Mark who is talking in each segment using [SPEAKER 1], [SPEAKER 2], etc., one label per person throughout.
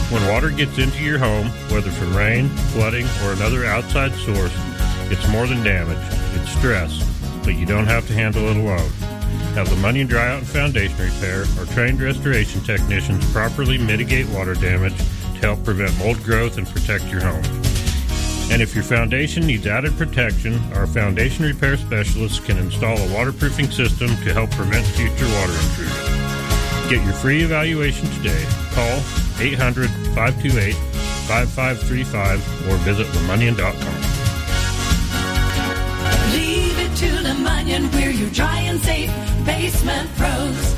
[SPEAKER 1] When water gets into your home, whether from rain, flooding, or another outside source, it's more than damage. It's stress, but you don't have to handle it alone. Have the Munyon Dry Out and Foundation Repair or trained restoration technicians properly mitigate water damage to help prevent mold growth and protect your home. And if your foundation needs added protection, our foundation repair specialists can install a waterproofing system to help prevent future water intrusion. Get your free evaluation today. Call 800-528-5535 or visit themunyon.com.
[SPEAKER 2] Leave it to the Munyon, we're your dry and safe basement pros.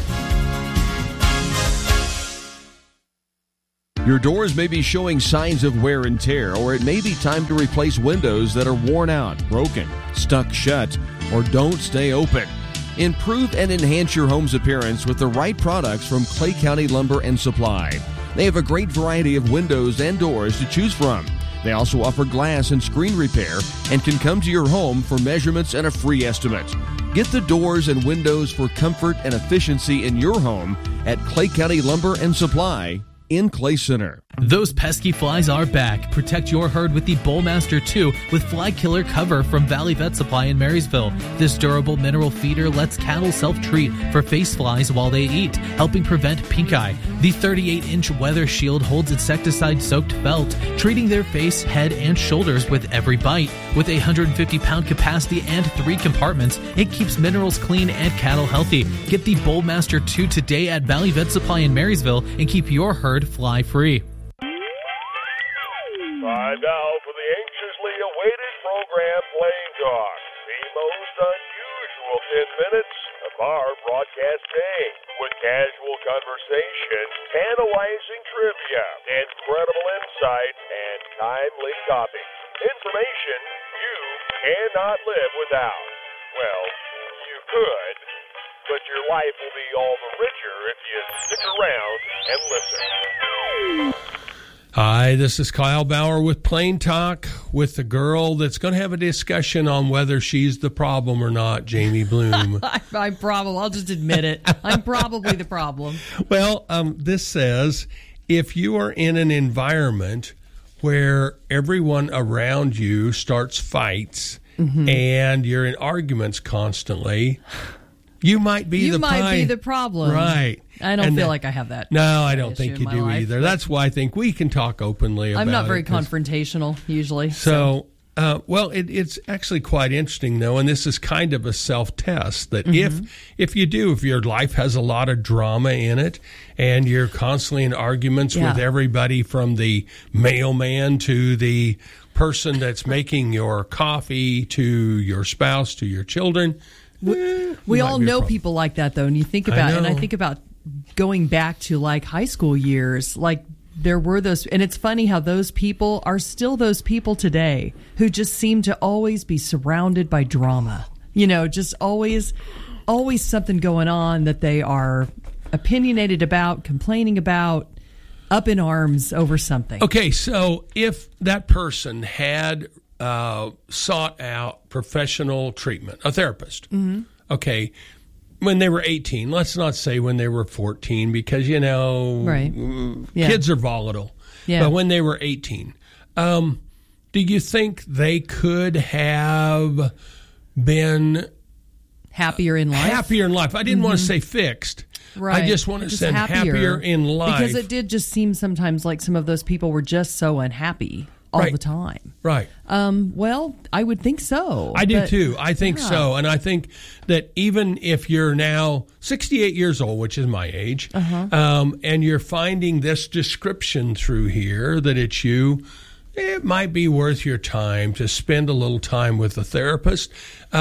[SPEAKER 3] Your doors may be showing signs of wear and tear, or it may be time to replace windows that are worn out, broken, stuck shut, or don't stay open. Improve and enhance your home's appearance with the right products from Clay County Lumber and Supply. They have a great variety of windows and doors to choose from. They also offer glass and screen repair and can come to your home for measurements and a free estimate. Get the doors and windows for comfort and efficiency in your home at Clay County Lumber and Supply in Clay Center.
[SPEAKER 4] Those pesky flies are back. Protect your herd with the Bullmaster 2 with Fly Killer cover from Valley Vet Supply in Marysville. This durable mineral feeder lets cattle self-treat for face flies while they eat, helping prevent pink eye. The 38-inch weather shield holds insecticide-soaked felt, treating their face, head, and shoulders with every bite. With a 150-pound capacity and 3 compartments, it keeps minerals clean and cattle healthy. Get the Bullmaster 2 today at Valley Vet Supply in Marysville and keep your herd fly-free.
[SPEAKER 5] Time now for the anxiously awaited program, Plain Talk. The most unusual 10 minutes of our broadcast day. With casual conversation, tantalizing trivia, incredible insight, and timely topics. Information you cannot live without. Well, you could, but your life will be all the richer if you stick around and listen.
[SPEAKER 6] Hi, this is Kyle Bauer with Plain Talk with the girl that's going to have a discussion on whether she's the problem or not, Jamie Bloom.
[SPEAKER 7] I'll just admit it. I'm probably the problem.
[SPEAKER 6] Well, this says if you are in an environment where everyone around you starts fights and you're in arguments constantly, you might be the problem. Right.
[SPEAKER 7] I don't feel like I have that.
[SPEAKER 6] No, I don't think you do either. That's why I think we can talk openly about it.
[SPEAKER 7] I'm not very confrontational usually.
[SPEAKER 6] So it's actually quite interesting, though, and this is kind of a self-test that if your life has a lot of drama in it and you're constantly in arguments with everybody from the mailman to the person that's making your coffee to your spouse to your children.
[SPEAKER 7] We all know people like that, though, and you think about it, and I think about going back to like high school years, like there were those, and it's funny how those people are still those people today who just seem to always be surrounded by drama. You know, just always something going on that they are opinionated about, complaining about, up in arms over something.
[SPEAKER 6] Okay, so if that person had sought out professional treatment, a therapist, okay, when they were 18, let's not say when they were 14 because, kids are volatile. Yeah. But when they were 18, do you think they could have been
[SPEAKER 7] happier in life?
[SPEAKER 6] I didn't want to say fixed.
[SPEAKER 7] Right.
[SPEAKER 6] I just want to say happier in life.
[SPEAKER 7] Because it did just seem sometimes like some of those people were just so unhappy all the time.
[SPEAKER 6] Right.
[SPEAKER 7] Well, I would think so.
[SPEAKER 6] I do too. I think so. And I think that even if you're now 68 years old, which is my age, and you're finding this description through here that it's you, it might be worth your time to spend a little time with a therapist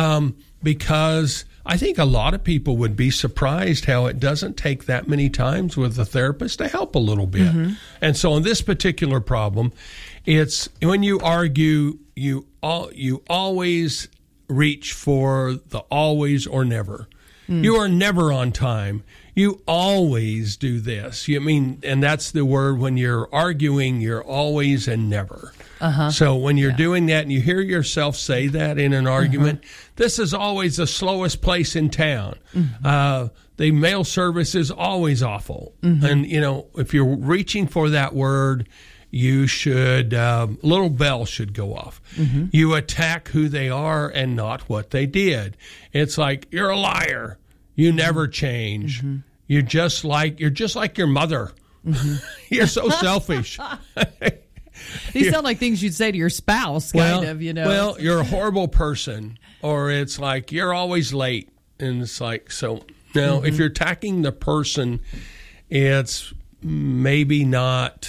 [SPEAKER 6] because I think a lot of people would be surprised how it doesn't take that many times with a therapist to help a little bit. And so on this particular problem, it's when you argue, you always reach for the always or never. You are never on time. You always do this. And that's the word when you're arguing, you're always and never. So when you're doing that and you hear yourself say that in an argument, this is always the slowest place in town. the mail service is always awful. And, if you're reaching for that word, you should, little bell should go off. You attack who they are and not what they did. It's like, you're a liar. You never change. You're just like your mother. You're so selfish.
[SPEAKER 7] These sound like things you'd say to your spouse, kind of.
[SPEAKER 6] Well, you're a horrible person. Or it's like, you're always late. And it's like, so now if you're attacking the person, it's maybe not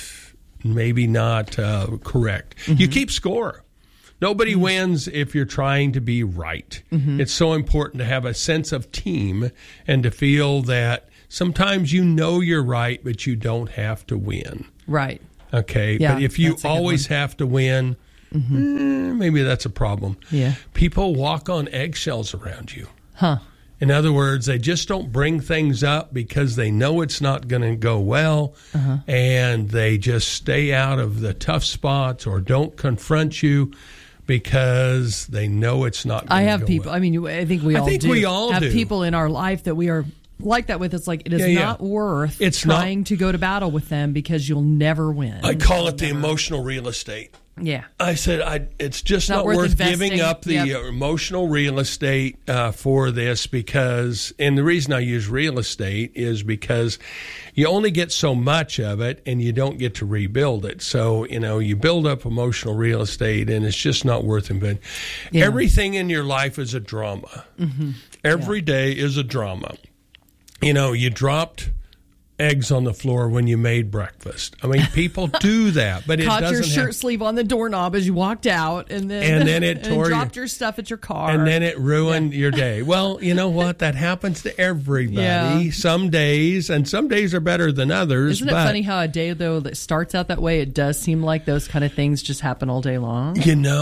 [SPEAKER 6] correct. You keep score. Nobody wins if you're trying to be right. It's so important to have a sense of team and to feel that sometimes you're right, but you don't have to win.
[SPEAKER 7] Right.
[SPEAKER 6] Okay.
[SPEAKER 7] Yeah,
[SPEAKER 6] but if you always have to win, maybe that's a problem.
[SPEAKER 7] Yeah.
[SPEAKER 6] People walk on eggshells around you.
[SPEAKER 7] Huh.
[SPEAKER 6] In other words, they just don't bring things up because they know it's not going to go well, and they just stay out of the tough spots or don't confront you because they know it's not going to go well.
[SPEAKER 7] I have people, I mean, I think we all have people in our life that we are like that with. It's like, it is not worth trying to go to battle with them because you'll never win.
[SPEAKER 6] I call it the emotional real estate.
[SPEAKER 7] Yeah.
[SPEAKER 6] I said it's just not worth giving up the emotional real estate for this because, and the reason I use real estate is because you only get so much of it and you don't get to rebuild it. So, you build up emotional real estate and it's just not worth investing. Yeah. Everything in your life is a drama. Every day is a drama. You dropped eggs on the floor when you made breakfast. I mean, people do that, but it doesn't
[SPEAKER 7] caught your shirt sleeve on the doorknob as you walked out, and then it tore dropped your stuff at your car,
[SPEAKER 6] and then it ruined your day. Well, you know what? That happens to everybody. Some days, and some days are better than others.
[SPEAKER 7] Isn't it funny how a day though that starts out that way? It does seem like those kind of things just happen all day long.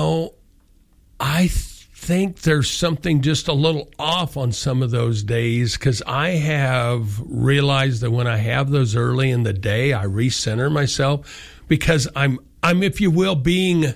[SPEAKER 6] I think there's something just a little off on some of those days because I have realized that when I have those early in the day, I recenter myself because I'm if you will, being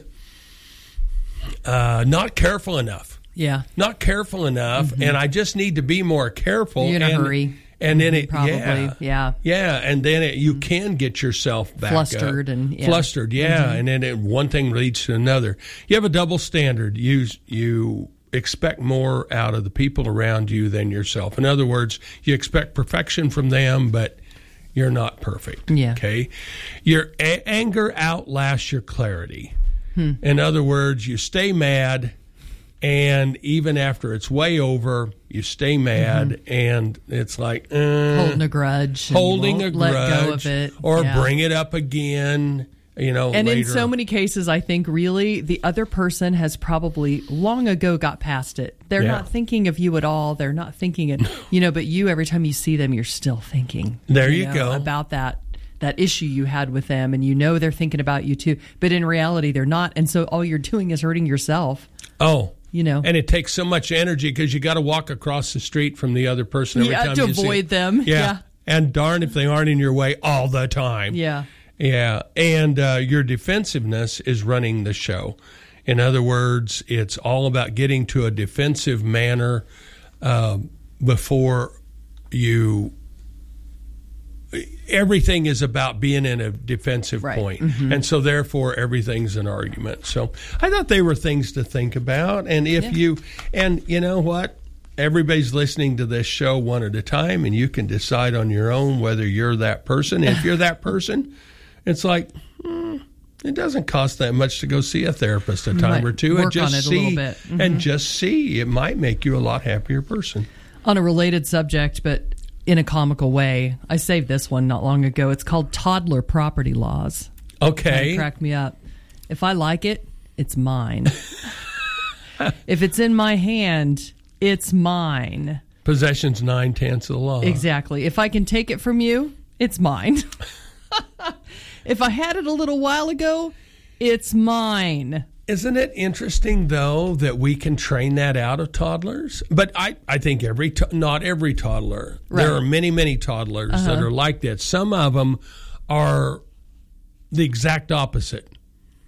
[SPEAKER 6] not careful enough.
[SPEAKER 7] Yeah.
[SPEAKER 6] Not careful enough, and I just need to be more careful.
[SPEAKER 7] You're in a hurry.
[SPEAKER 6] And then it
[SPEAKER 7] probably,
[SPEAKER 6] yeah, and then you can get yourself back
[SPEAKER 7] flustered
[SPEAKER 6] up.
[SPEAKER 7] and
[SPEAKER 6] flustered, and then one thing leads to another. You have a double standard. You expect more out of the people around you than yourself. In other words, you expect perfection from them, but you're not perfect.
[SPEAKER 7] Yeah.
[SPEAKER 6] Okay, your anger outlasts your clarity. In other words, you stay mad. And even after it's way over, you stay mad, and it's like
[SPEAKER 7] holding a grudge,
[SPEAKER 6] let
[SPEAKER 7] go of it,
[SPEAKER 6] or bring it up again. And
[SPEAKER 7] later. In so many cases, I think really the other person has probably long ago got past it. They're not thinking of you at all. They're not thinking it, But you, every time you see them, you're still thinking.
[SPEAKER 6] There you go
[SPEAKER 7] about that issue you had with them, and they're thinking about you too. But in reality, they're not, and so all you're doing is hurting yourself.
[SPEAKER 6] Oh. And it takes so much energy because you got to walk across the street from the other person every time
[SPEAKER 7] to
[SPEAKER 6] you
[SPEAKER 7] avoid them.
[SPEAKER 6] Yeah. And darn if they aren't in your way all the time.
[SPEAKER 7] Yeah.
[SPEAKER 6] Yeah. And your defensiveness is running the show. In other words, it's all about getting to a defensive manner before you. Everything is about being in a defensive point. And so therefore everything's an argument. So I thought they were things to think about. And if you know what? Everybody's listening to this show one at a time, and you can decide on your own whether you're that person. If you're that person, it's like, it doesn't cost that much to go see a therapist a time or two.
[SPEAKER 7] Work on it a little bit.
[SPEAKER 6] And just see. It might make you a lot happier person.
[SPEAKER 7] On a related subject, but in a comical way, I saved this one not long ago. It's called Toddler Property Laws.
[SPEAKER 6] Okay.
[SPEAKER 7] It cracked me up. If I like it, it's mine. If it's in my hand, it's mine.
[SPEAKER 6] Possession's 9/10 of the law.
[SPEAKER 7] Exactly. If I can take it from you, it's mine. If I had it a little while ago, it's mine.
[SPEAKER 6] Isn't it interesting, though, that we can train that out of toddlers? But I think not every toddler. Right. There are many, many toddlers that are like that. Some of them are the exact opposite.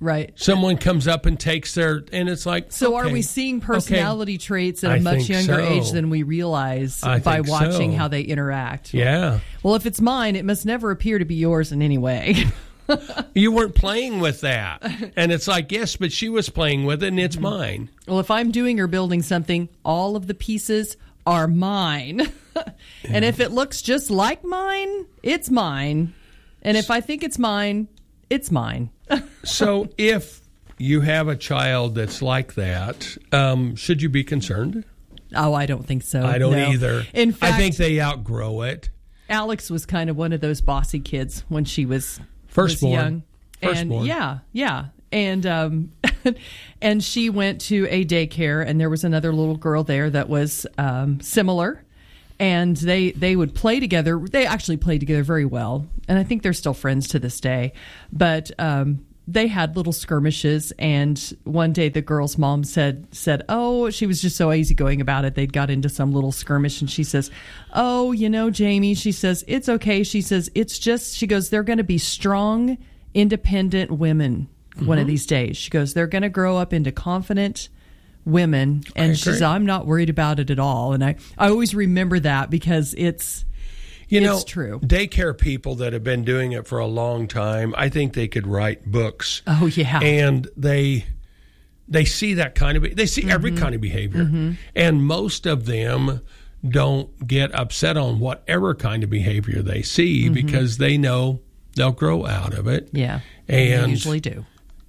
[SPEAKER 7] Right.
[SPEAKER 6] Someone comes up and takes their, and it's like,
[SPEAKER 7] so are we seeing personality traits at a much younger age than we realize by watching how they interact?
[SPEAKER 6] Yeah.
[SPEAKER 7] Well, if it's mine, it must never appear to be yours in any way.
[SPEAKER 6] You weren't playing with that. And it's like, yes, but she was playing with it, and it's mine.
[SPEAKER 7] Well, if I'm doing or building something, all of the pieces are mine. And if it looks just like mine, it's mine. And if I think it's mine, it's mine.
[SPEAKER 6] So if you have a child that's like that, should you be concerned?
[SPEAKER 7] Oh, I don't think so.
[SPEAKER 6] I don't either.
[SPEAKER 7] In fact,
[SPEAKER 6] I think they outgrow it.
[SPEAKER 7] Alex was kind of one of those bossy kids when she was
[SPEAKER 6] Firstborn.
[SPEAKER 7] young.
[SPEAKER 6] Firstborn.
[SPEAKER 7] And yeah. And and she went to a daycare, and there was another little girl there that was similar. And they would play together. They actually played together very well. And I think they're still friends to this day. But they had little skirmishes. And one day the girl's mom said, oh, she was just so easygoing about it. They'd got into some little skirmish. And she says, oh, Jamie, she says, it's okay. She says, it's just, she goes, they're going to be strong, independent women one of these days. She goes, they're going to grow up into confident women, and she says, I'm not worried about it at all. And I always remember that because it's true.
[SPEAKER 6] Daycare people that have been doing it for a long time, I think they could write books.
[SPEAKER 7] Oh yeah.
[SPEAKER 6] And they see that kind of, they see every kind of behavior. And most of them don't get upset on whatever kind of behavior they see because they know they'll grow out of it.
[SPEAKER 7] Yeah.
[SPEAKER 6] And
[SPEAKER 7] they usually do.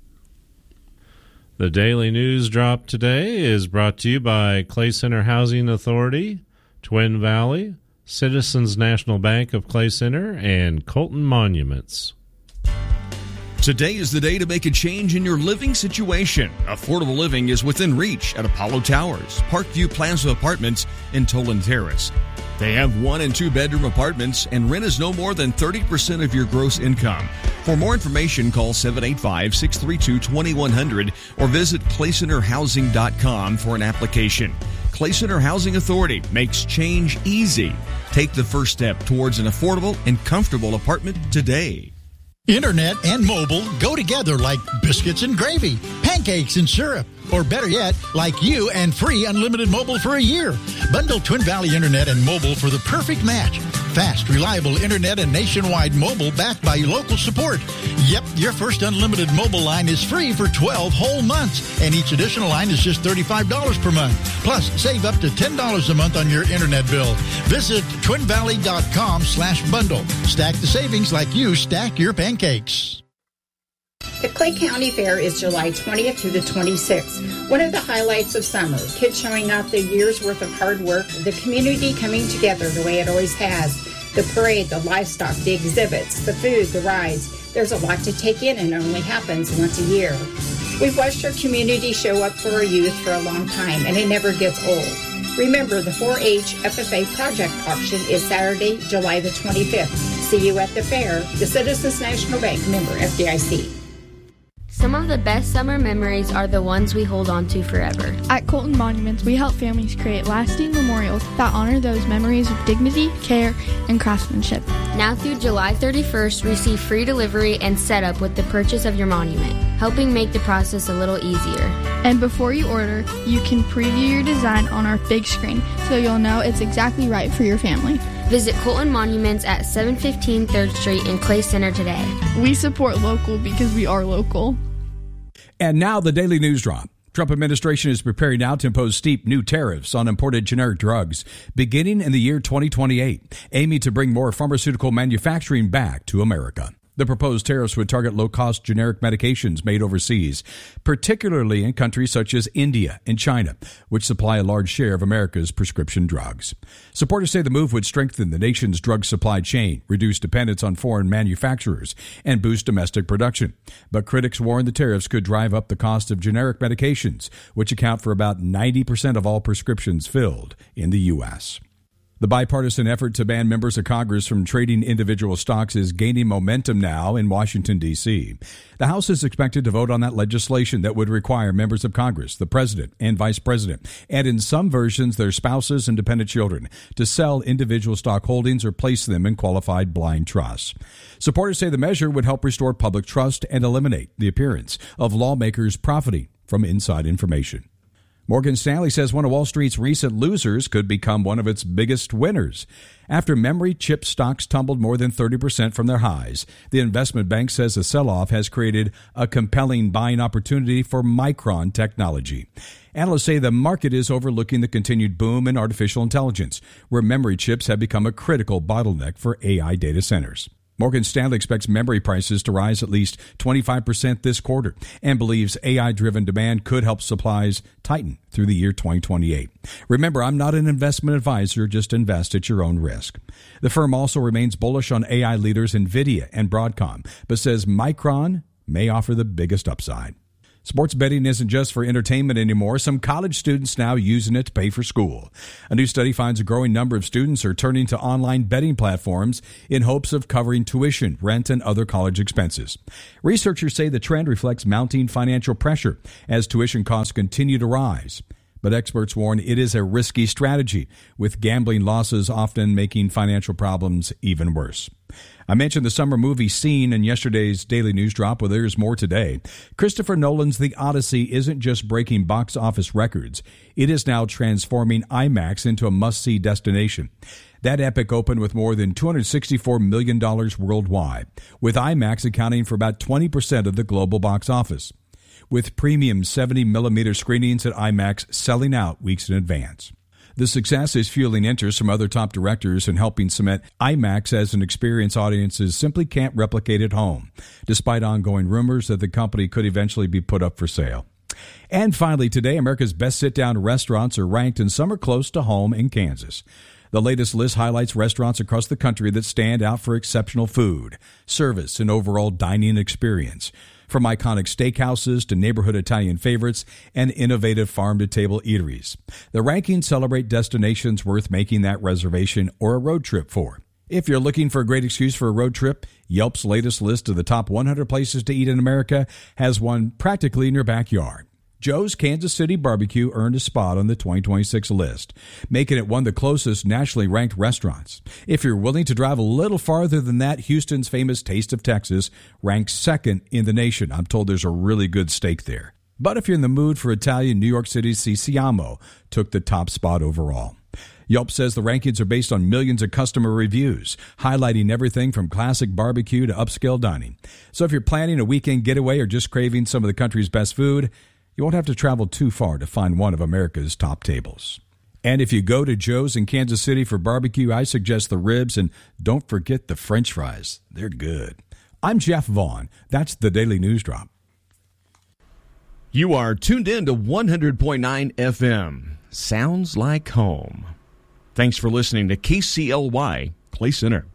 [SPEAKER 1] The Daily News Drop today is brought to you by Clay Center Housing Authority, Twin Valley, Citizens National Bank of Clay Center, and Colton Monuments.
[SPEAKER 3] Today is the day to make a change in your living situation. Affordable living is within reach at Apollo Towers, Parkview Plaza Apartments in Toland Terrace. They have 1 and 2 bedroom apartments, and rent is no more than 30% of your gross income. For more information, call 785-632-2100 or visit claycenterhousing.com for an application. Clay Center Housing Authority makes change easy. Take the first step towards an affordable and comfortable apartment today.
[SPEAKER 8] Internet and mobile go together like biscuits and gravy, pancakes and syrup, or better yet, like you and free unlimited mobile for a year. Bundle Twin Valley Internet and mobile for the perfect match. Fast, reliable internet and nationwide mobile backed by local support. Yep, your first unlimited mobile line is free for 12 whole months, and each additional line is just $35 per month. Plus, save up to $10 a month on your internet bill. Visit twinvalley.com/bundle. Stack the savings like you stack your pancakes.
[SPEAKER 9] The Clay County Fair is July 20th through the 26th. One of the highlights of summer, kids showing off their year's worth of hard work, the community coming together the way it always has, the parade, the livestock, the exhibits, the food, the rides. There's a lot to take in and it only happens once a year. We've watched our community show up for our youth for a long time, and it never gets old. Remember, the 4-H FFA project auction is Saturday, July the 25th. See you at the fair. The Citizens National Bank, member FDIC.
[SPEAKER 10] Some of the best summer memories are the ones we hold on to forever.
[SPEAKER 11] At Colton Monuments, we help families create lasting memorials that honor those memories with dignity, care, and craftsmanship.
[SPEAKER 10] Now through July 31st, receive free delivery and setup with the purchase of your monument, helping make the process a little easier.
[SPEAKER 11] And before you order, you can preview your design on our big screen so you'll know it's exactly right for your family.
[SPEAKER 10] Visit Colton Monuments at 715 3rd Street in Clay Center today.
[SPEAKER 11] We support local because we are local.
[SPEAKER 12] And now the Daily News Drop. Trump administration is preparing now to impose steep new tariffs on imported generic drugs beginning in the year 2028, aiming to bring more pharmaceutical manufacturing back to America. The proposed tariffs would target low-cost generic medications made overseas, particularly in countries such as India and China, which supply a large share of America's prescription drugs. Supporters say the move would strengthen the nation's drug supply chain, reduce dependence on foreign manufacturers, and boost domestic production. But critics warn the tariffs could drive up the cost of generic medications, which account for about 90% of all prescriptions filled in the U.S. The bipartisan effort to ban members of Congress from trading individual stocks is gaining momentum now in Washington, D.C. The House is expected to vote on that legislation that would require members of Congress, the president and vice president, and in some versions their spouses and dependent children, to sell individual stock holdings or place them in qualified blind trusts. Supporters say the measure would help restore public trust and eliminate the appearance of lawmakers profiting from inside information. Morgan Stanley says one of Wall Street's recent losers could become one of its biggest winners. After memory chip stocks tumbled more than 30% from their highs, the investment bank says the sell-off has created a compelling buying opportunity for Micron Technology. Analysts say the market is overlooking the continued boom in artificial intelligence, where memory chips have become a critical bottleneck for AI data centers. Morgan Stanley expects memory prices to rise at least 25% this quarter and believes AI-driven demand could help supplies tighten through the year 2028. Remember, I'm not an investment advisor, just invest at your own risk. The firm also remains bullish on AI leaders NVIDIA and Broadcom, but says Micron may offer the biggest upside. Sports betting isn't just for entertainment anymore. Some college students now using it to pay for school. A new study finds a growing number of students are turning to online betting platforms in hopes of covering tuition, rent, and other college expenses. Researchers say the trend reflects mounting financial pressure as tuition costs continue to rise. But experts warn it is a risky strategy, with gambling losses often making financial problems even worse. I mentioned the summer movie Scene in yesterday's Daily News Drop. Well, there's more today. Christopher Nolan's The Odyssey isn't just breaking box office records. It is now transforming IMAX into a must-see destination. That epic opened with more than $264 million worldwide, with IMAX accounting for about 20% of the global box office, with premium 70-millimeter screenings at IMAX selling out weeks in advance. The success is fueling interest from other top directors and helping cement IMAX as an experience audiences simply can't replicate at home, despite ongoing rumors that the company could eventually be put up for sale. And finally, today, America's best sit-down restaurants are ranked, and some are close to home in Kansas. The latest list highlights restaurants across the country that stand out for exceptional food, service, and overall dining experience. From iconic steakhouses to neighborhood Italian favorites and innovative farm-to-table eateries, the rankings celebrate destinations worth making that reservation or a road trip for. If you're looking for a great excuse for a road trip, Yelp's latest list of the top 100 places to eat in America has one practically in your backyard. Joe's Kansas City Barbecue earned a spot on the 2026 list, making it one of the closest nationally ranked restaurants. If you're willing to drive a little farther than that, Houston's famous Taste of Texas ranks second in the nation. I'm told there's a really good steak there. But if you're in the mood for Italian, New York City's Sisiamo took the top spot overall. Yelp says the rankings are based on millions of customer reviews, highlighting everything from classic barbecue to upscale dining. So if you're planning a weekend getaway or just craving some of the country's best food, you won't have to travel too far to find one of America's top tables. And if you go to Joe's in Kansas City for barbecue, I suggest the ribs, and don't forget the French fries. They're good. I'm Jeff Vaughn. That's the Daily News Drop.
[SPEAKER 3] You are tuned in to 100.9 FM. Sounds like home. Thanks for listening to KCLY Clay Center.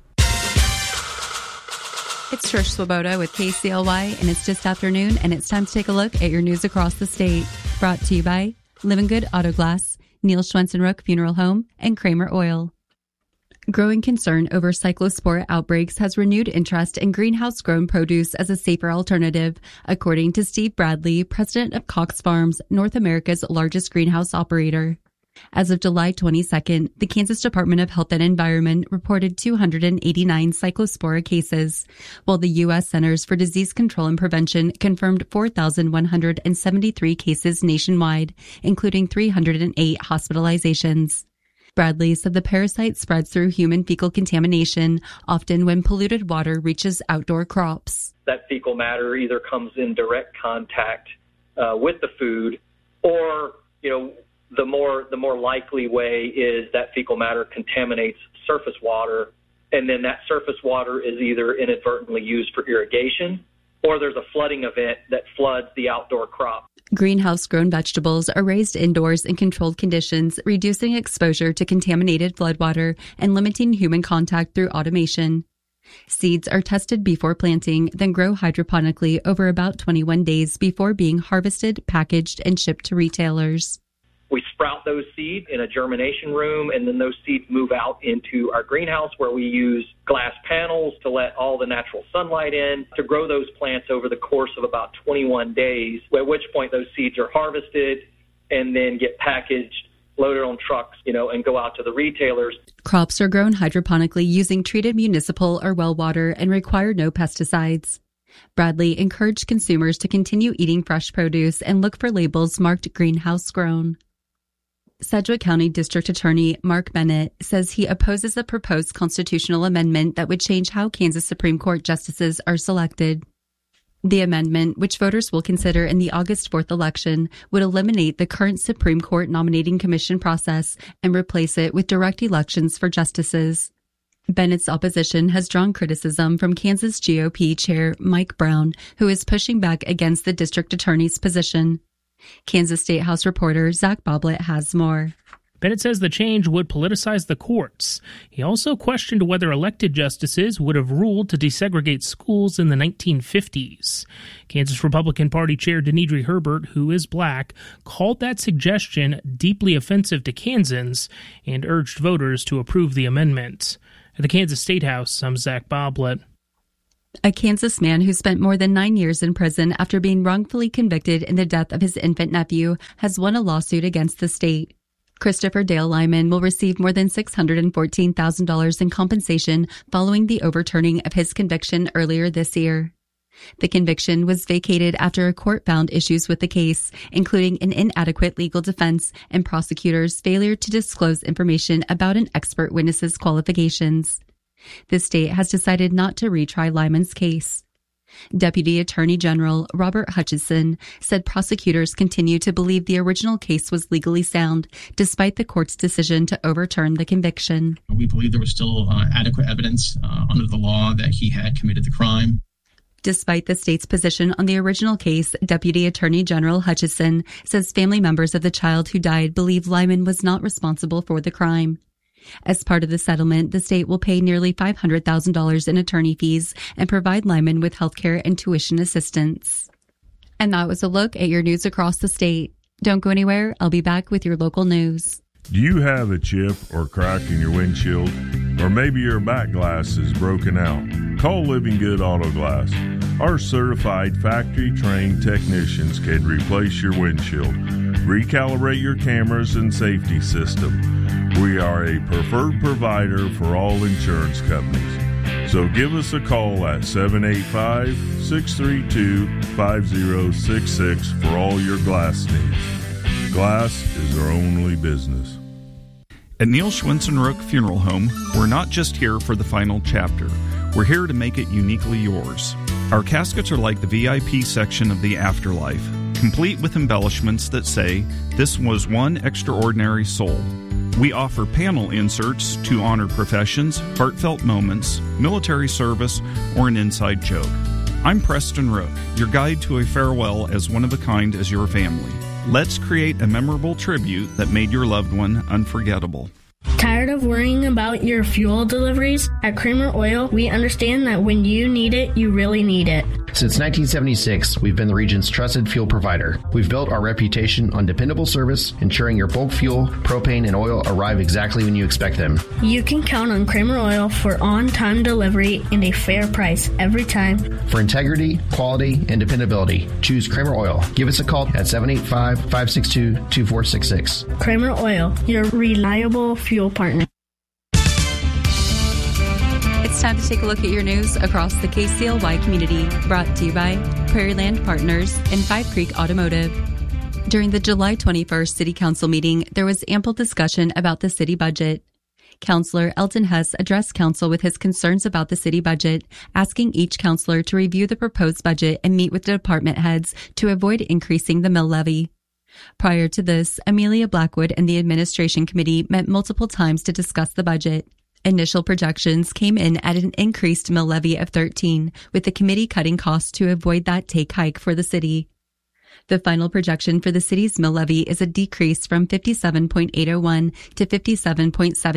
[SPEAKER 13] It's Trish Swoboda with KCLY, and it's just afternoon, and it's time to take a look at your news across the state. Brought to you by Living Good Auto Glass, Neil Schwensenrook Funeral Home, and Kramer Oil. Growing concern over cyclospora outbreaks has renewed interest in greenhouse-grown produce as a safer alternative, according to Steve Bradley, president of Cox Farms, North America's largest greenhouse operator. As of July 22nd, the Kansas Department of Health and Environment reported 289 cyclospora cases, while the U.S. Centers for Disease Control and Prevention confirmed 4,173 cases nationwide, including 308 hospitalizations. Bradley said the parasite spreads through human fecal contamination, often when polluted water reaches outdoor crops.
[SPEAKER 14] That fecal matter either comes in direct contact with the food, or, the more likely way is that fecal matter contaminates surface water, and then that surface water is either inadvertently used for irrigation, or there's a flooding event that floods the outdoor crop.
[SPEAKER 13] Greenhouse-grown vegetables are raised indoors in controlled conditions, reducing exposure to contaminated floodwater and limiting human contact through automation. Seeds are tested before planting, then grow hydroponically over about 21 days before being harvested, packaged, and shipped to retailers.
[SPEAKER 14] We sprout those seeds in a germination room, and then those seeds move out into our greenhouse where we use glass panels to let all the natural sunlight in to grow those plants over the course of about 21 days, at which point those seeds are harvested and then get packaged, loaded on trucks, and go out to the retailers.
[SPEAKER 13] Crops are grown hydroponically using treated municipal or well water and require no pesticides. Bradley encouraged consumers to continue eating fresh produce and look for labels marked greenhouse grown. Sedgwick County District Attorney Mark Bennett says he opposes a proposed constitutional amendment that would change how Kansas Supreme Court justices are selected. The amendment, which voters will consider in the August 4th election, would eliminate the current Supreme Court nominating commission process and replace it with direct elections for justices. Bennett's opposition has drawn criticism from Kansas GOP Chair Mike Brown, who is pushing back against the district attorney's position. Kansas State House reporter Zach Boblet has more.
[SPEAKER 15] Bennett says the change would politicize the courts. He also questioned whether elected justices would have ruled to desegregate schools in the 1950s. Kansas Republican Party Chair Denidre Herbert, who is black, called that suggestion deeply offensive to Kansans and urged voters to approve the amendment. At the Kansas State House, I'm Zach Boblet.
[SPEAKER 13] A Kansas man who spent more than 9 years in prison after being wrongfully convicted in the death of his infant nephew has won a lawsuit against the state. Christopher Dale Lyman will receive more than $614,000 in compensation following the overturning of his conviction earlier this year. The conviction was vacated after a court found issues with the case, including an inadequate legal defense and prosecutors' failure to disclose information about an expert witness's qualifications. The state has decided not to retry Lyman's case. Deputy Attorney General Robert Hutchison said prosecutors continue to believe the original case was legally sound, despite the court's decision to overturn the conviction.
[SPEAKER 16] We believe there was still adequate evidence under the law that he had committed the crime.
[SPEAKER 13] Despite the state's position on the original case, Deputy Attorney General Hutchison says family members of the child who died believe Lyman was not responsible for the crime. As part of the settlement, the state will pay nearly $500,000 in attorney fees and provide Lyman with health care and tuition assistance. And that was a look at your news across the state. Don't go anywhere. I'll be back with your local news.
[SPEAKER 5] Do you have a chip or crack in your windshield? Or maybe your back glass is broken out? Call Living Good Auto Glass. Our certified factory-trained technicians can replace your windshield, recalibrate your cameras and safety system. We are a preferred provider for all insurance companies. So give us a call at 785-632-5066 for all your glass needs. Glass is our only business.
[SPEAKER 17] At Neil Schwensenrook Funeral Home, we're not just here for the final chapter. We're here to make it uniquely yours. Our caskets are like the VIP section of the afterlife, complete with embellishments that say, "This was one extraordinary soul." We offer panel inserts to honor professions, heartfelt moments, military service, or an inside joke. I'm Preston Rook, your guide to a farewell as one of a kind as your family. Let's create a memorable tribute that made your loved one unforgettable.
[SPEAKER 18] Tired of worrying about your fuel deliveries? At Kramer Oil, we understand that when you need it, you really need it.
[SPEAKER 19] Since 1976, we've been the region's trusted fuel provider. We've built our reputation on dependable service, ensuring your bulk fuel, propane, and oil arrive exactly when you expect them.
[SPEAKER 18] You can count on Kramer Oil for on-time delivery and a fair price every time.
[SPEAKER 19] For integrity, quality, and dependability, choose Kramer Oil. Give us a call at 785-562-2466.
[SPEAKER 18] Kramer Oil, your reliable fuel partner.
[SPEAKER 13] It's time to take a look at your news across the KCLY community, brought to you by Prairieland Partners and Five Creek Automotive. During the July 21st City Council meeting, there was ample discussion about the city budget. Councilor Elton Hess addressed council with his concerns about the city budget, asking each councilor to review the proposed budget and meet with the department heads to avoid increasing the mill levy. Prior to this, Amelia Blackwood and the administration committee met multiple times to discuss the budget. Initial projections came in at an increased mill levy of 13, with the committee cutting costs to avoid that take hike for the city. The final projection for the city's mill levy is a decrease from 57.801 to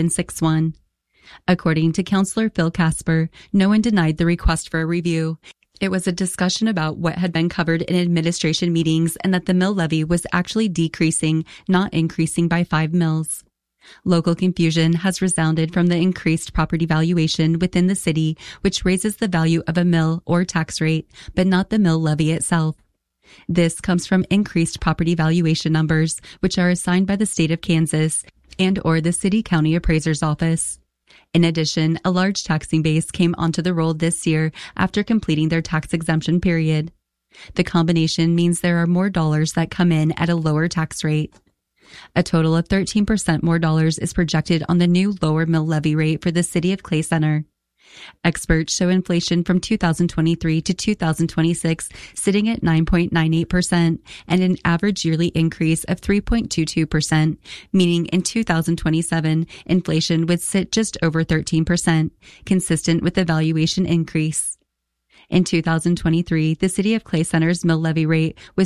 [SPEAKER 13] 57.761. According to Councilor Phil Casper, no one denied the request for a review. It was a discussion about what had been covered in administration meetings and that the mill levy was actually decreasing, not increasing by 5 mills. Local confusion has resounded from the increased property valuation within the city, which raises the value of a mill or tax rate, but not the mill levy itself. This comes from increased property valuation numbers, which are assigned by the state of Kansas and or the city county appraiser's office. In addition, a large taxing base came onto the roll this year after completing their tax exemption period. The combination means there are more dollars that come in at a lower tax rate. A total of 13% more dollars is projected on the new lower mill levy rate for the city of Clay Center. Experts show inflation from 2023 to 2026 sitting at 9.98% and an average yearly increase of 3.22%, meaning in 2027, inflation would sit just over 13%, consistent with the valuation increase. In 2023, the City of Clay Center's mill levy rate was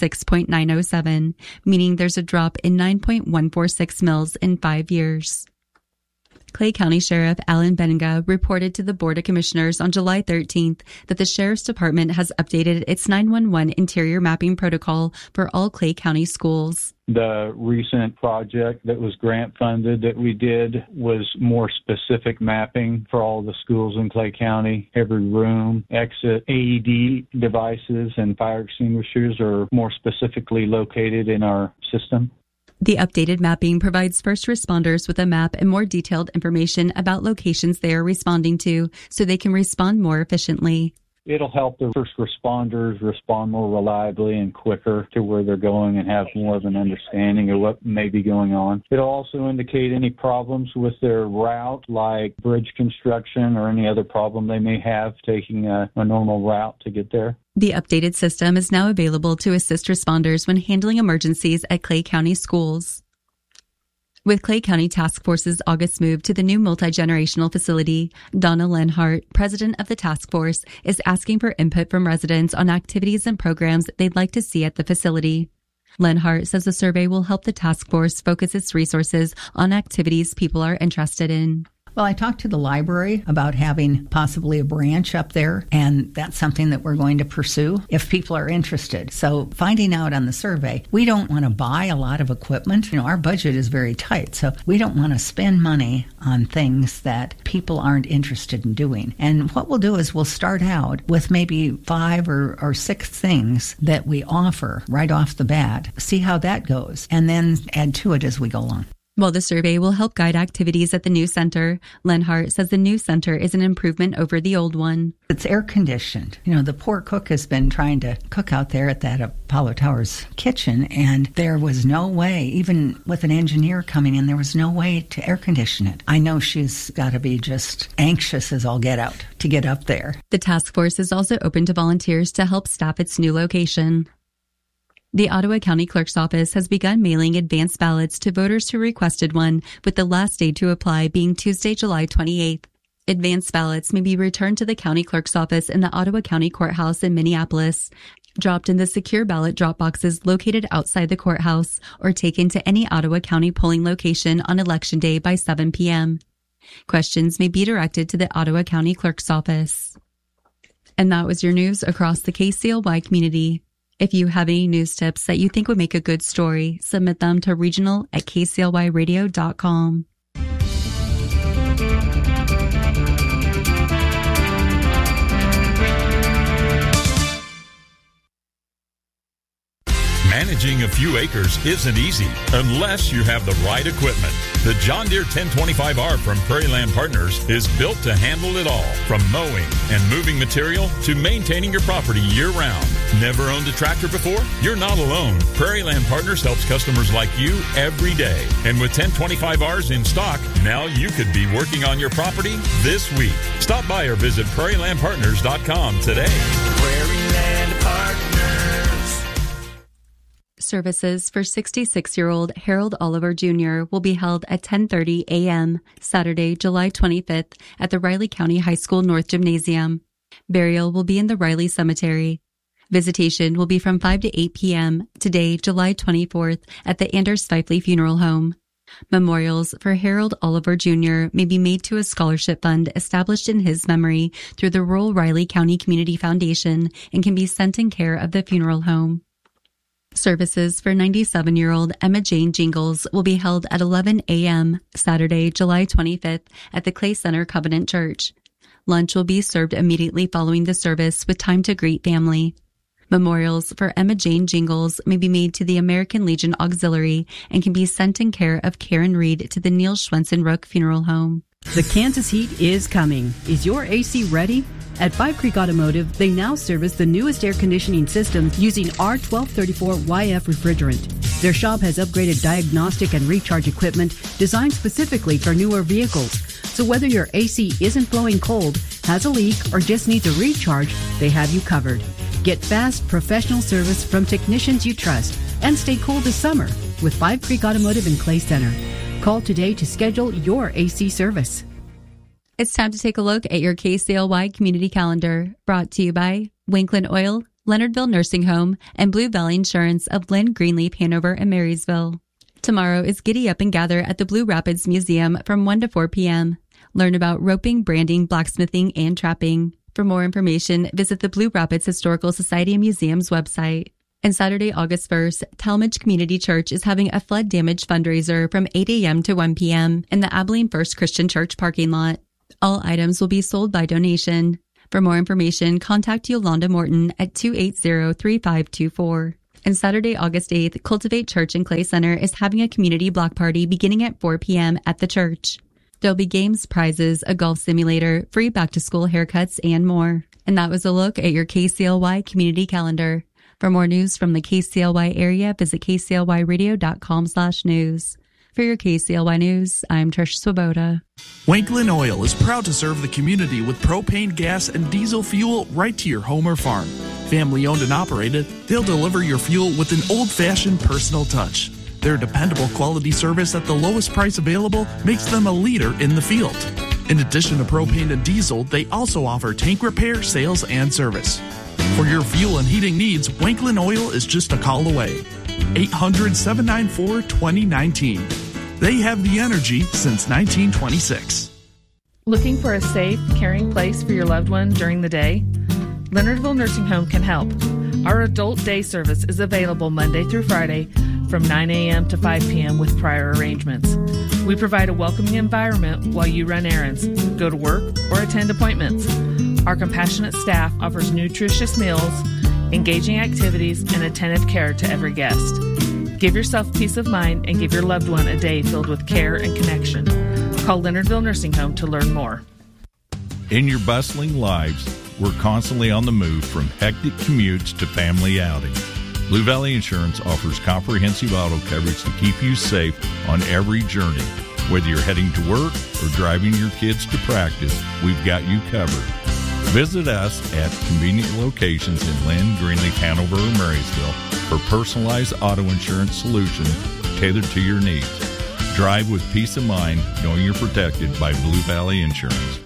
[SPEAKER 13] 66.907, meaning there's a drop in 9.146 mills in 5 years. Clay County Sheriff Alan Benga reported to the Board of Commissioners on July 13th that the Sheriff's Department has updated its 911 interior mapping protocol for all Clay County schools.
[SPEAKER 20] The recent project that was grant funded that we did was more specific mapping for all the schools in Clay County. Every room, exit, AED devices, and fire extinguishers are more specifically located in our system.
[SPEAKER 13] The updated mapping provides first responders with a map and more detailed information about locations they are responding to so they can respond more efficiently.
[SPEAKER 20] It'll help the first responders respond more reliably and quicker to where they're going and have more of an understanding of what may be going on. It'll also indicate any problems with their route, like bridge construction or any other problem they may have taking a normal route to get there.
[SPEAKER 13] The updated system is now available to assist responders when handling emergencies at Clay County schools. With Clay County Task Force's August move to the new multi-generational facility, Donna Lenhart, president of the task force, is asking for input from residents on activities and programs they'd like to see at the facility. Lenhart says the survey will help the task force focus its resources on activities people are interested in.
[SPEAKER 21] Well, I talked to the library about having possibly a branch up there, and that's something that we're going to pursue if people are interested. So finding out on the survey, we don't want to buy a lot of equipment. Our budget is very tight, so we don't want to spend money on things that people aren't interested in doing. And what we'll do is we'll start out with maybe 5 or 6 things that we offer right off the bat, see how that goes, and then add to it as we go along.
[SPEAKER 13] While the survey will help guide activities at the new center, Lenhart says the new center is an improvement over the old one.
[SPEAKER 21] It's air conditioned. The poor cook has been trying to cook out there at that Apollo Towers kitchen, and there was no way, even with an engineer coming in, there was no way to air condition it. I know she's got to be just anxious as all get out to get up there.
[SPEAKER 13] The task force is also open to volunteers to help staff its new location. The Ottawa County Clerk's Office has begun mailing advance ballots to voters who requested one, with the last day to apply being Tuesday, July 28th. Advance ballots may be returned to the County Clerk's Office in the Ottawa County Courthouse in Minneapolis, dropped in the secure ballot drop boxes located outside the courthouse, or taken to any Ottawa County polling location on Election Day by 7 p.m. Questions may be directed to the Ottawa County Clerk's Office. And that was your news across the KCLY community. If you have any news tips that you think would make a good story, submit them to regional@kclyradio.com.
[SPEAKER 22] Managing a few acres isn't easy unless you have the right equipment. The John Deere 1025R from Prairie Land Partners is built to handle it all, from mowing and moving material to maintaining your property year-round. Never owned a tractor before? You're not alone. Prairie Land Partners helps customers like you every day. And with 1025Rs in stock, now you could be working on your property this week. Stop by or visit prairielandpartners.com today.
[SPEAKER 2] Prairie Land Partners.
[SPEAKER 13] Services for 66-year-old Harold Oliver Jr. will be held at 10:30 a.m. Saturday, July 25th at the Riley County High School North Gymnasium. Burial will be in the Riley Cemetery. Visitation will be from 5 to 8 p.m. today, July 24th, at the Anders Fifley Funeral Home. Memorials for Harold Oliver Jr. may be made to a scholarship fund established in his memory through the Rural Riley County Community Foundation and can be sent in care of the funeral home. Services for 97-year-old Emma Jane Jingles will be held at 11 a.m. Saturday, July 25th at the Clay Center Covenant Church. Lunch will be served immediately following the service with time to greet family. Memorials for Emma Jane Jingles may be made to the American Legion Auxiliary and can be sent in care of Karen Reed to the Neil Schwensen Rook Funeral Home.
[SPEAKER 4] The Kansas heat is coming. Is your AC ready? At Five Creek Automotive, they now service the newest air conditioning systems using R1234YF refrigerant. Their shop has upgraded diagnostic and recharge equipment designed specifically for newer vehicles. So whether your AC isn't blowing cold, has a leak, or just needs a recharge, they have you covered. Get fast, professional service from technicians you trust and stay cool this summer with Five Creek Automotive in Clay Center. Call today to schedule your AC service.
[SPEAKER 13] It's time to take a look at your KCLY community calendar, brought to you by Winkland Oil, Leonardville Nursing Home, and Blue Valley Insurance of Lynn, Greenleaf, Hanover, and Marysville. Tomorrow is Giddy Up and Gather at the Blue Rapids Museum from 1 to 4 p.m. Learn about roping, branding, blacksmithing, and trapping. For more information, visit the Blue Rapids Historical Society and Museum's website. And Saturday, August 1st, Talmadge Community Church is having a flood damage fundraiser from 8 a.m. to 1 p.m. in the Abilene First Christian Church parking lot. All items will be sold by donation. For more information, contact Yolanda Morton at 280-3524. And Saturday, August 8th, Cultivate Church in Clay Center is having a community block party beginning at 4 p.m. at the church. There'll be games, prizes, a golf simulator, free back-to-school haircuts, and more. And that was a look at your KCLY community calendar. For more news from the KCLY area, visit kclyradio.com/news. For your KCLY News, I'm Trish Swoboda.
[SPEAKER 6] Winkland Oil is proud to serve the community with propane, gas, and diesel fuel right to your home or farm. Family owned and operated, they'll deliver your fuel with an old-fashioned personal touch. Their dependable quality service at the lowest price available makes them a leader in the field. In addition to propane and diesel, they also offer tank repair, sales, and service. For your fuel and heating needs, Winkland Oil is just a call away. 800-794-2019. They have the energy since 1926.
[SPEAKER 23] Looking for a safe, caring place for your loved one during the day? Leonardville Nursing Home can help. Our adult day service is available Monday through Friday from 9 a.m. to 5 p.m. with prior arrangements. We provide a welcoming environment while you run errands, go to work, or attend appointments. Our compassionate staff offers nutritious meals, engaging activities, and attentive care to every guest. Give yourself peace of mind and give your loved one a day filled with care and connection. Call Leonardville Nursing Home to learn more.
[SPEAKER 22] In your bustling lives, we're constantly on the move from hectic commutes to family outings. Blue Valley Insurance offers comprehensive auto coverage to keep you safe on every journey. Whether you're heading to work or driving your kids to practice, we've got you covered. Visit us at convenient locations in Lynn, Greenleaf, Hanover, or Marysville for personalized auto insurance solutions tailored to your needs. Drive with peace of mind knowing you're protected by Blue Valley Insurance.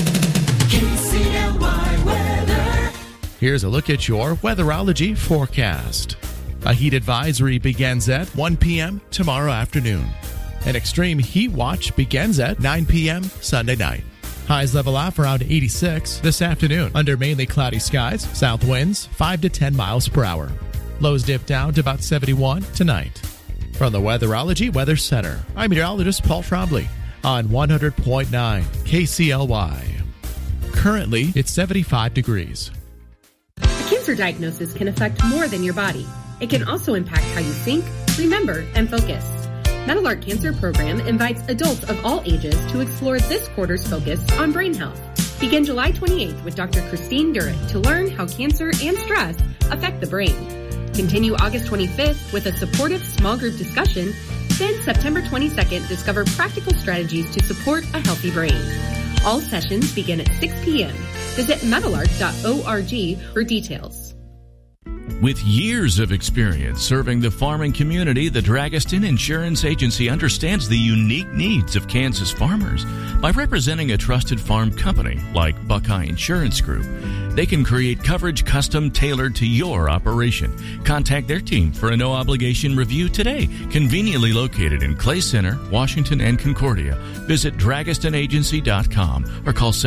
[SPEAKER 2] KCLY weather.
[SPEAKER 24] Here's a look at your weatherology forecast. A heat advisory begins at 1 p.m. tomorrow afternoon. An extreme heat watch begins at 9 p.m. Sunday night. Highs level off around 86 this afternoon under mainly cloudy skies, south winds 5 to 10 miles per hour. Lows dip down to about 71 tonight. From the Weatherology Weather Center, I'm meteorologist Paul Trombley on 100.9 KCLY. Currently, it's 75 degrees.
[SPEAKER 25] A cancer diagnosis can affect more than your body. It can also impact how you think, remember, and focus. Meadowlark Cancer Program invites adults of all ages to explore this quarter's focus on brain health. Begin July 28th with Dr. Christine Durrett to learn how cancer and stress affect the brain. Continue August 25th with a supportive small group discussion. Then September 22nd, discover practical strategies to support a healthy brain. All sessions begin at 6 p.m. Visit meadowlark.org for details.
[SPEAKER 3] With years of experience serving the farming community, the Dragaston Insurance Agency understands the unique needs of Kansas farmers. By representing a trusted farm company like Buckeye Insurance Group,
[SPEAKER 1] They can create coverage custom tailored to your operation. Contact their team for a no-obligation review today. Conveniently located in Clay Center, Washington, and Concordia. Visit DragistonAgency.com or call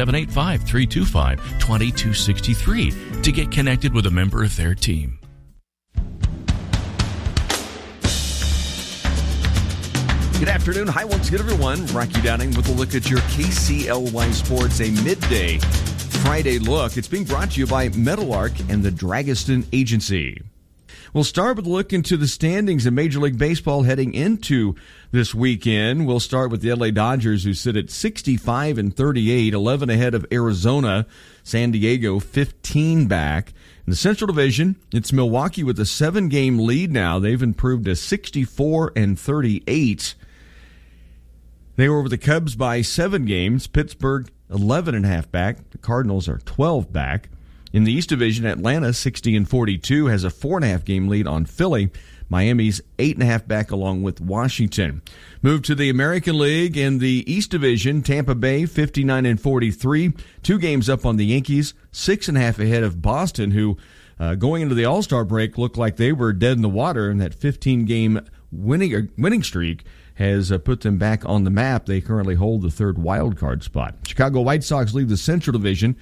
[SPEAKER 1] 785-325-2263 to get connected with a member of their team.
[SPEAKER 3] Good afternoon. Hi, once again, everyone. Rocky Downing with a look at your KCLY Sports, a midday Friday look. It's being brought to you by Meadowlark and the Dragiston Agency. We'll start with a look into the standings in Major League Baseball heading into this weekend. We'll start with the LA Dodgers, who sit at 65-38, 11 ahead of Arizona. San Diego 15 back. In the Central Division, it's Milwaukee with a 7-game lead now. They've improved to 64-38. They were over the Cubs by 7 games. Pittsburgh 11.5 back. The Cardinals are 12 back. In the East Division, Atlanta 60-42 has a 4.5 game lead on Philly. Miami's 8.5 back along with Washington. Move to the American League in the East Division. Tampa Bay 59-43, 2 games up on the Yankees, 6.5 ahead of Boston, who going into the All-Star break looked like they were dead in the water, and that 15-game winning streak has put them back on the map. They currently hold the 3rd wild card spot. Chicago White Sox lead the Central Division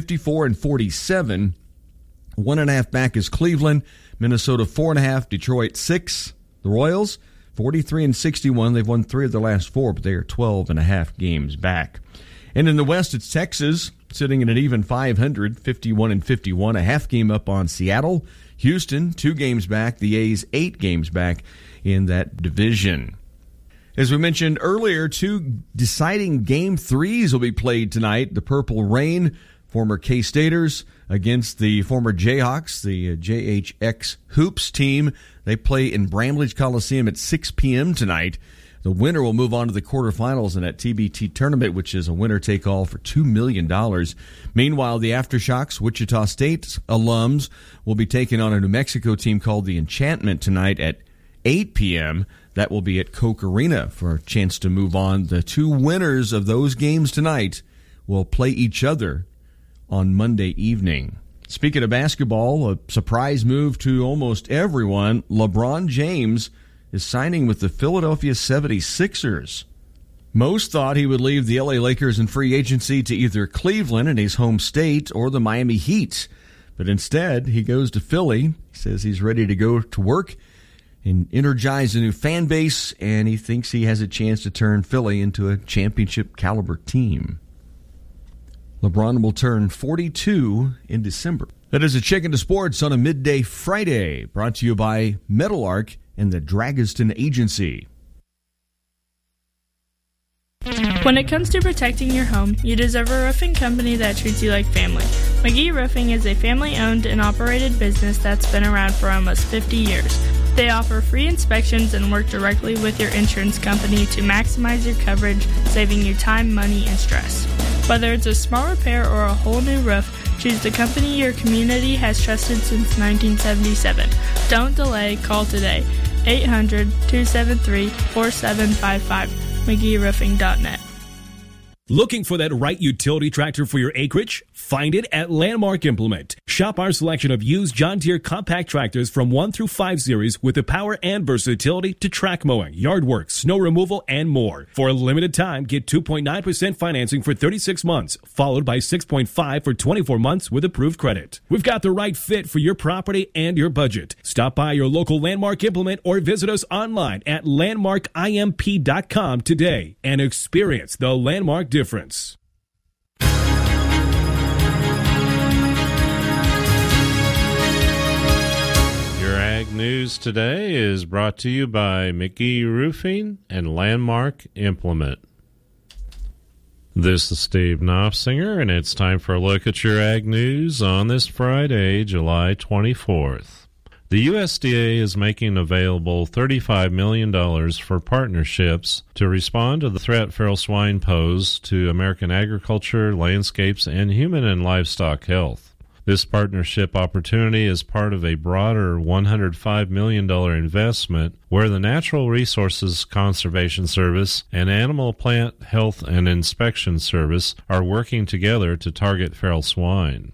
[SPEAKER 3] 54-47. 1.5 back is Cleveland. Minnesota 4.5. Detroit 6. The Royals 43-61. They've won 3 of their last 4, but they are 12.5 games back. And in the West, it's Texas sitting at an even 500, 51-51. A half game up on Seattle. Houston 2 games back. The A's 8 games back in that division. As we mentioned earlier, 2 deciding Game 3s will be played tonight. The Purple Rain, former K-Staters, against the former Jayhawks, the JHX Hoops team. They play in Bramlage Coliseum at 6 p.m. tonight. The winner will move on to the quarterfinals in that TBT tournament, which is a winner-take-all for $2 million. Meanwhile, the Aftershocks, Wichita State alums, will be taking on a New Mexico team called the Enchantment tonight at 8 p.m. That will be at Coke Arena for a chance to move on. The 2 winners of those games tonight will play each other on Monday evening. Speaking of basketball, a surprise move to almost everyone. LeBron James is signing with the Philadelphia 76ers. Most thought he would leave the LA Lakers in free agency to either Cleveland in his home state or the Miami Heat. But instead, he goes to Philly. He says he's ready to go to work and energize a new fan base, and he thinks he has a chance to turn Philly into a championship-caliber team. LeBron will turn 42 in December. That is a check into sports on a midday Friday, brought to you by Meadowlark and the Dragiston Agency.
[SPEAKER 11] When it comes to protecting your home, you deserve a roofing company that treats you like family. McGee Roofing is a family-owned and operated business that's been around for almost 50 years. They offer free inspections and work directly with your insurance company to maximize your coverage, saving you time, money, and stress. Whether it's a small repair or a whole new roof, choose the company your community has trusted since 1977. Don't delay, call today. 800-273-4755. McGeeRoofing.net.
[SPEAKER 7] Looking for that right utility tractor for your acreage? Find it at Landmark Implement. Shop our selection of used John Deere compact tractors from 1 through 5 series with the power and versatility to track mowing, yard work, snow removal, and more. For a limited time, get 2.9% financing for 36 months, followed by 6.5% for 24 months with approved credit. We've got the right fit for your property and your budget. Stop by your local Landmark Implement or visit us online at landmarkimp.com today and experience the Landmark difference.
[SPEAKER 8] Your Ag News today is brought to you by McGee Roofing and Landmark Implement. This is Steve Knopfsinger, and it's time for a look at your Ag News on this Friday, July 24th. The USDA is making available $35 million for partnerships to respond to the threat feral swine pose to American agriculture, landscapes, and human and livestock health. This partnership opportunity is part of a broader $105 million investment where the Natural Resources Conservation Service and Animal Plant Health and Inspection Service are working together to target feral swine.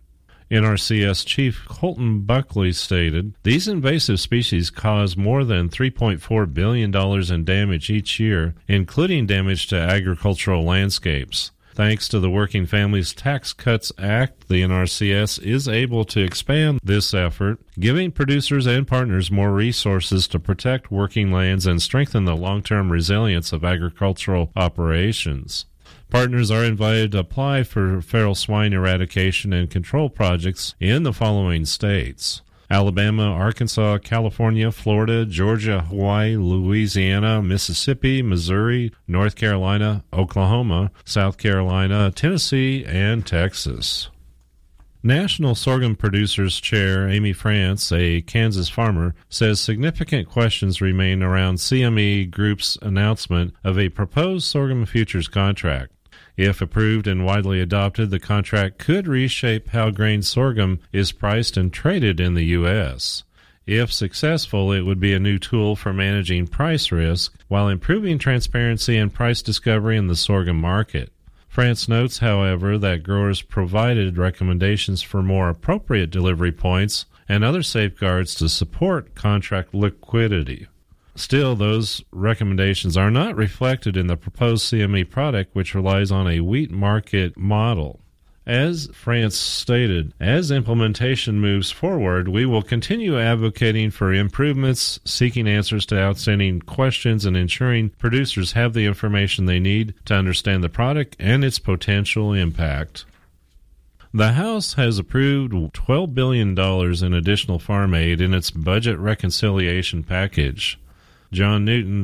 [SPEAKER 8] NRCS Chief Colton Buckley stated, "These invasive species cause more than $3.4 billion in damage each year, including damage to agricultural landscapes. Thanks to the Working Families Tax Cuts Act, the NRCS is able to expand this effort, giving producers and partners more resources to protect working lands and strengthen the long-term resilience of agricultural operations. Partners are invited to apply for feral swine eradication and control projects in the following states: Alabama, Arkansas, California, Florida, Georgia, Hawaii, Louisiana, Mississippi, Missouri, North Carolina, Oklahoma, South Carolina, Tennessee, and Texas." National Sorghum Producers Chair Amy France, a Kansas farmer, says significant questions remain around CME Group's announcement of a proposed sorghum futures contract. If approved and widely adopted, the contract could reshape how grain sorghum is priced and traded in the U.S. If successful, it would be a new tool for managing price risk while improving transparency and price discovery in the sorghum market. France notes, however, that growers provided recommendations for more appropriate delivery points and other safeguards to support contract liquidity. Still, those recommendations are not reflected in the proposed CME product, which relies on a wheat market model. As France stated, as implementation moves forward, we will continue advocating for improvements, seeking answers to outstanding questions, and ensuring producers have the information they need to understand the product and its potential impact. The House has approved $12 billion in additional farm aid in its budget reconciliation package. John Newton,